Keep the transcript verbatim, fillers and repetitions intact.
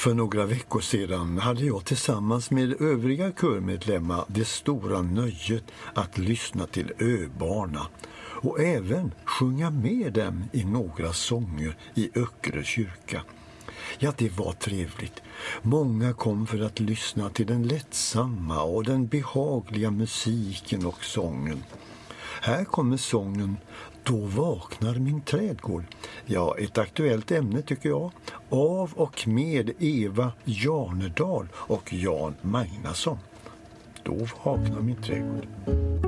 För några veckor sedan hade jag tillsammans med övriga körmedlemmar det stora nöjet att lyssna till Öbarna och även sjunga med dem i några sånger i Öckerö kyrka. Ja, det var trevligt. Många kom för att lyssna till den lättsamma och den behagliga musiken och sången. Här kommer sången Då vaknar min trädgård. Ja, ett aktuellt ämne tycker jag. Av och med Eva Jarnedal och Jan Magnusson. Då vaknar min trädgård.